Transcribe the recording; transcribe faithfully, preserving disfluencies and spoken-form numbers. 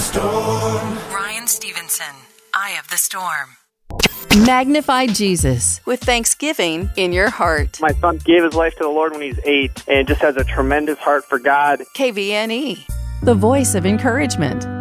storm. Ryan Stevenson, Eye of the Storm. Magnify Jesus with thanksgiving in your heart. My son gave his life to the Lord when he was eight and just has a tremendous heart for God. K V N E, the voice of encouragement.